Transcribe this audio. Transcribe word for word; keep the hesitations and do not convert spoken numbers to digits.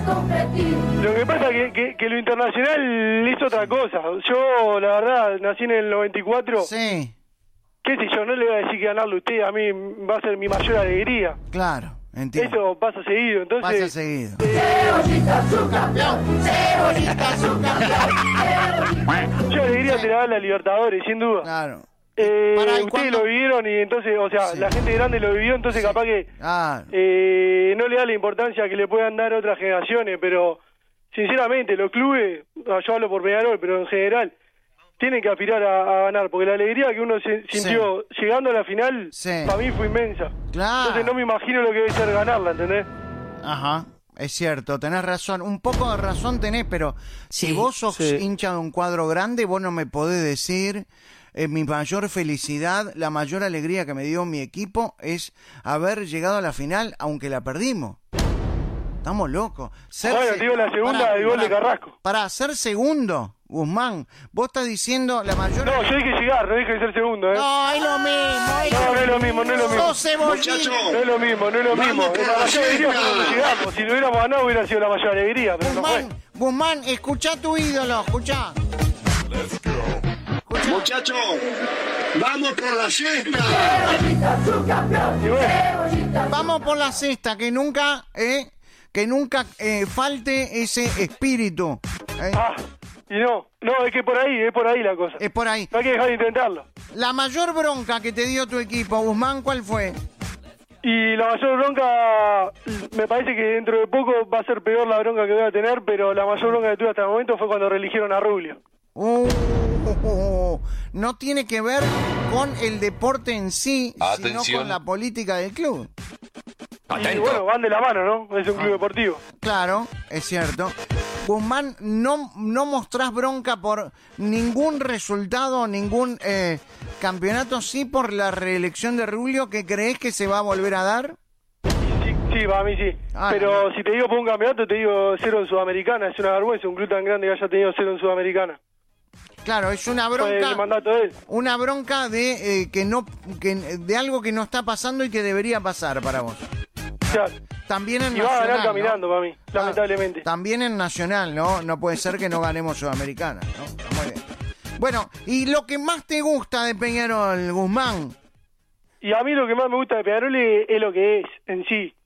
Lo que pasa es que, que, que lo internacional es otra cosa. Yo, la verdad, nací en el noventa y cuatro. Sí. Qué sé yo, no le voy a decir que ganarle a usted, a mí va a ser mi mayor alegría. Claro, entiendo. Eso pasa seguido, entonces... Pasa seguido. Cebollita su campeón, Cebollita su campeón. Yo alegría te la da la Libertadores, sin duda. Claro. Eh, Pará, ¿y ustedes cuándo? lo vivieron y entonces, o sea, Sí. la gente grande lo vivió, entonces Sí. capaz que Ah, eh, no le da la importancia que le puedan dar otras generaciones, pero sinceramente los clubes, no, yo hablo por Peñarol, pero en general, tienen que aspirar a, a ganar, porque la alegría que uno se, sintió llegando a la final, Sí. para mí fue inmensa. Claro. Entonces no me imagino lo que debe ser ganarla, ¿entendés? ajá. Es cierto, tenés razón. Un poco de razón tenés, pero si Sí, vos sos sí. hincha de un cuadro grande, vos no me podés decir... Eh, mi mayor felicidad, la mayor alegría que me dio mi equipo es haber llegado a la final, aunque la perdimos. Estamos locos. Ser Bueno, se- te digo la segunda del gol de Carrasco. Para ser segundo, Guzmán, vos estás diciendo la mayor... No, yo dije llegar, no dije ser segundo, ¿eh? No, es lo mismo. es No, no es lo mismo, no es lo mismo. Sos cebollín. Muchacho. No es lo mismo, no es lo Vamos mismo. por La la mayor alegría sexta. fue cuando llegamos. Si lo hubiéramos ganado hubiera sido la mayor alegría, pero no fue. Guzmán, Guzmán, escuchá tu ídolo, escuchá. Muchacho, vamos por la sexta. Y bueno, Vamos por la cesta, que nunca, eh, que nunca eh, falte ese espíritu. eh. ah, y no, no, es que por ahí, es por ahí la cosa. Es por ahí. No hay que dejar de intentarlo. La mayor bronca que te dio tu equipo, Guzmán, ¿cuál fue? Y la mayor bronca, me parece que dentro de poco va a ser peor la bronca que voy a tener, pero la mayor bronca que tuve hasta el momento fue cuando reeligieron a Rubio. Uh, no tiene que ver con el deporte en sí, Atención. sino con la política del club. Y bueno, van de la mano, ¿no? Es un club deportivo. Claro, es cierto. Guzmán, no, no mostrás bronca por ningún resultado, ningún eh, campeonato, sí por la reelección de Rubio, que crees que se va a volver a dar. Sí, sí, para mí sí. Ah, Pero no. si te digo por un campeonato, te digo cero en Sudamericana. Es una vergüenza un club tan grande que haya tenido cero en Sudamericana. Claro, es una Fue el bronca, mandato de él. una bronca de eh, que no, que de algo que no está pasando y que debería pasar para vos. Claro. También en Y va a Nacional, ganar ¿no? caminando para mí, Ah, lamentablemente. También en Nacional, ¿no? No puede ser que no ganemos Sudamericana, ¿no? Muy bien. Bueno, y lo que más te gusta de Peñarol, Guzmán. Y a mí lo que más me gusta de Peñarol es, es lo que es en sí.